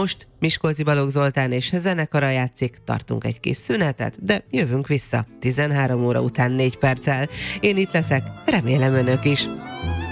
Most Miskolci Balogh Zoltán és zenekara játszik, tartunk egy kis szünetet, de jövünk vissza 13 óra után 4 perccel. Én itt leszek, remélem önök is.